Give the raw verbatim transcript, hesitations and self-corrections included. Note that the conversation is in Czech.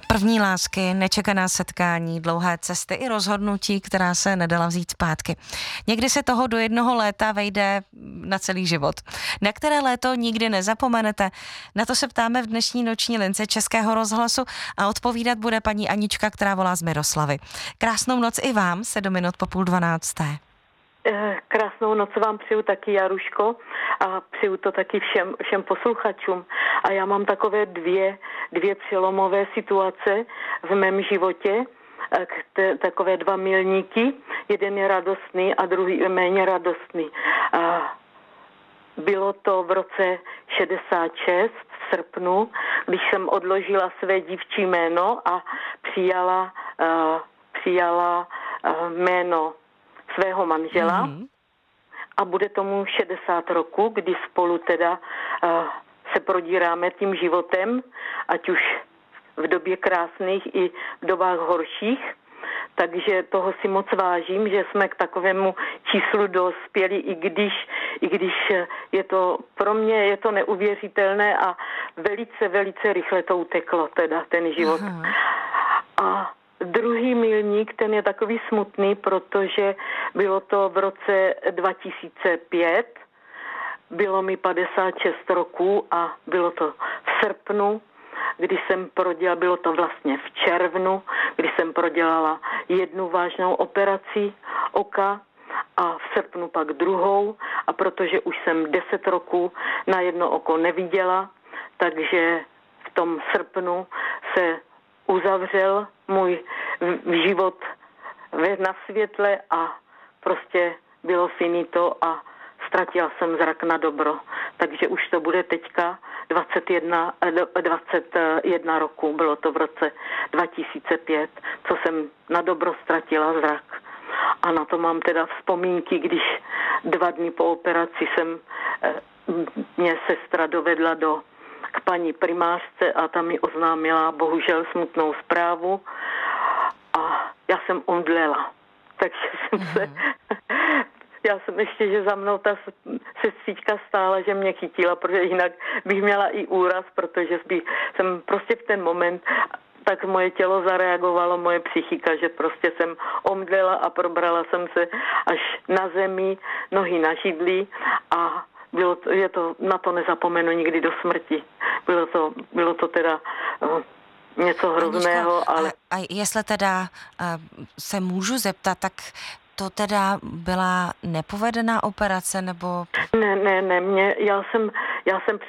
První lásky, nečekaná setkání, dlouhé cesty i rozhodnutí, která se nedala vzít zpátky. Někdy se toho do jednoho léta vejde na celý život. Na které léto nikdy nezapomenete? Na to se ptáme v dnešní noční lince Českého rozhlasu a odpovídat bude paní Anička, která volá z Miroslavy. Krásnou noc i vám, sedm minut po půl dvanácté. Krásnou noc vám přeju taky, Jaruško, a přeju to taky všem, všem posluchačům. A já mám takové dvě, dvě přelomové situace v mém životě, takové dva milníky. Jeden je radostný a druhý je méně radostný. A bylo to v roce šedesát šest v srpnu, když jsem odložila své dívčí jméno a přijala, uh, přijala uh, jméno svého manžela mm-hmm. a bude tomu šedesát roku, kdy spolu teda uh, se prodíráme tím životem, ať už v době krásných i v dobách horších. Takže toho si moc vážím, že jsme k takovému číslu dospěli, i když, i když je to, pro mě je to neuvěřitelné a velice, velice rychle to uteklo, teda ten život. Aha. A druhý milník, ten je takový smutný, protože bylo to v roce dva tisíce pět, bylo mi padesát šest roků a bylo to v srpnu, kdy jsem prodělala, bylo to vlastně v červnu, kdy jsem prodělala jednu vážnou operaci oka a v srpnu pak druhou, a protože už jsem deset roků na jedno oko neviděla, takže v tom srpnu se uzavřel můj život na světle a prostě bylo finito a ztratila jsem zrak na dobro. Takže už to bude teďka dvacet jedna, dvacet jedna roku, bylo to v roce dva tisíce pět, co jsem na dobro ztratila zrak. A na to mám teda vzpomínky, když dva dny po operaci jsem, mě sestra dovedla do k paní primářce a ta mi oznámila bohužel smutnou zprávu a já jsem omdlela. Takže jsem mm-hmm. se... Já jsem ještě, že za mnou ta sestřička stála, že mě chytila, protože jinak bych měla i úraz, protože bych, jsem prostě v ten moment, tak moje tělo zareagovalo, moje psychika, že prostě jsem omdlela a probrala jsem se až na zemi, nohy na židli a bylo to, je to, na to nezapomenu nikdy do smrti. Bylo to, bylo to teda uh, něco hrozného, Aničko, ale... A, a jestli teda uh, se můžu zeptat, tak to teda byla nepovedená operace, nebo... Ne, ne, ne, mě, já jsem, já jsem